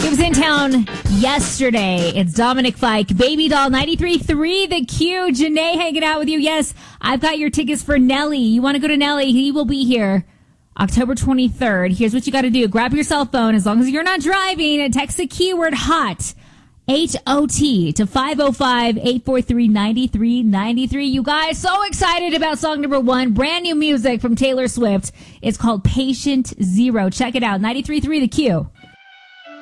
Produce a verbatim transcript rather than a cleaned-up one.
He was in town yesterday. It's Dominic Fike, Baby Doll, ninety-three point three The Q. Janae hanging out with you. Yes, I've got your tickets for Nelly. You want to go to Nelly? He will be here October twenty-third. Here's what you got to do. Grab your cell phone as long as you're not driving and text the keyword HOT, H O T, to five oh five, eight four three, nine three nine three. You guys, so excited about song number one. Brand new music from Taylor Swift. It's called Patient Zero. Check it out. ninety-three point three The Q.